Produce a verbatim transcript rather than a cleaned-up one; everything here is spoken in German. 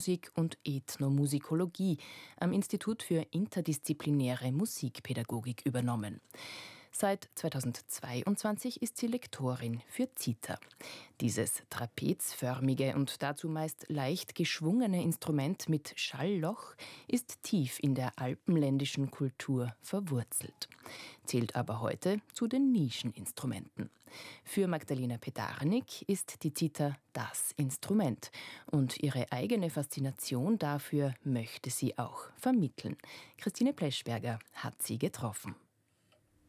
Musik und Ethnomusikologie am Institut für interdisziplinäre Musikpädagogik übernommen. Seit zweitausendzweiundzwanzig ist sie Lektorin für Zither. Dieses trapezförmige und dazu meist leicht geschwungene Instrument mit Schallloch ist tief in der alpenländischen Kultur verwurzelt, zählt aber heute zu den Nischeninstrumenten. Für Magdalena Pedarnik ist die Zither das Instrument und ihre eigene Faszination dafür möchte sie auch vermitteln. Christine Pleschberger hat sie getroffen.